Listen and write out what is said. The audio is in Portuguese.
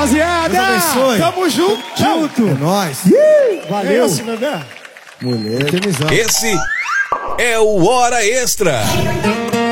rapaziada. Deus abençoe. Tamo junto. É nóis. Valeu. É esse, bebê. Mulher. Esse é o Hora Extra.